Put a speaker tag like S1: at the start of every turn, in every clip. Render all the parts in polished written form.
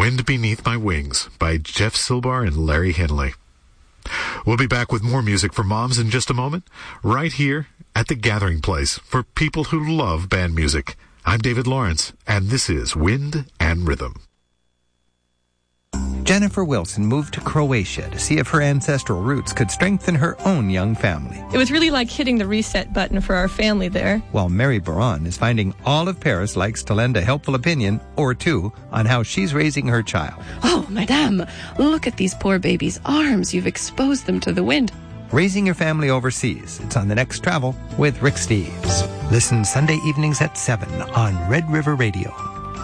S1: Wind Beneath My Wings by Jeff Silbar and Larry Henley. We'll be back with more music for moms in just a moment, right here at The Gathering Place for people who love band music. I'm David Lawrence, and this is Wind and Rhythm.
S2: Jennifer Wilson moved to Croatia to see if her ancestral roots could strengthen her own young family.
S3: It was really like hitting the reset button for our family there.
S2: While Mary Baron is finding all of Paris likes to lend a helpful opinion or two on how she's raising her child.
S4: Oh, madame, look at these poor babies' arms. You've exposed them to the wind.
S2: Raising your family overseas. It's on The Next Travel with Rick Steves. Listen Sunday evenings at 7 on Red River Radio.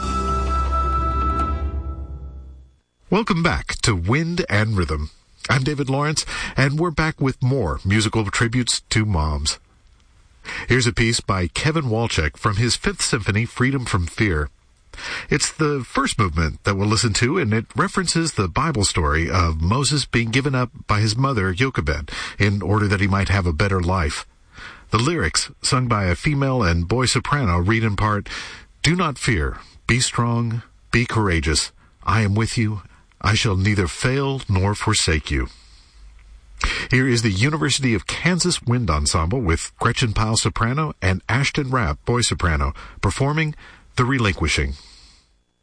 S1: Welcome back to Wind and Rhythm. I'm David Lawrence, and we're back with more musical tributes to moms. Here's a piece by Kevin Walczek from his Fifth Symphony, Freedom from Fear. It's the first movement that we'll listen to, and it references the Bible story of Moses being given up by his mother, Jochebed, in order that he might have a better life. The lyrics, sung by a female and boy soprano, read in part, "Do not fear, be strong, be courageous. I am with you. I shall neither fail nor forsake you." Here is the University of Kansas Wind Ensemble with Gretchen Pyle soprano and Ashton Rapp boy soprano performing The Relinquishing.